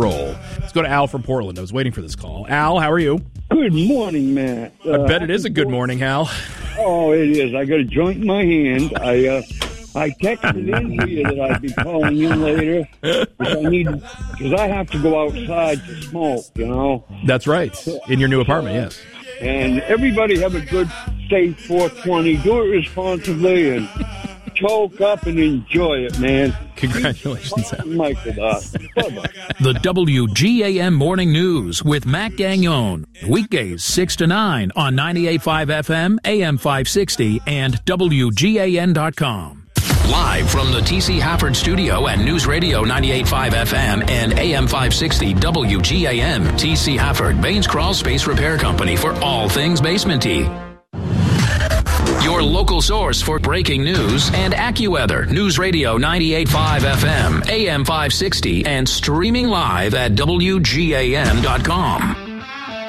roll. Let's go to Al from Portland. I was waiting for this call. Al, how are you? Good morning, Matt. I bet it is a good morning, Al. Oh, it is. I got a joint in my hand. I texted in to you that I'd be calling in later because I have to go outside to smoke, you know. That's right. In your new apartment, yes. And everybody have a good, safe 420. Do it responsibly and choke up and enjoy it, man. Congratulations, Al. Michael, bye-bye. The WGAM Morning News with Matt Gagnon. Weekdays 6 to 9 on 98.5 FM, AM 560, and WGAN.com. Live from the T.C. Hafford Studio at News Radio 98.5 FM and AM 560 WGAM. T.C. Hafford, Baines Crawl Space Repair Company for all things basement-y. Your local source for breaking news and AccuWeather. News Radio 98.5 FM, AM 560, and streaming live at WGAN.com.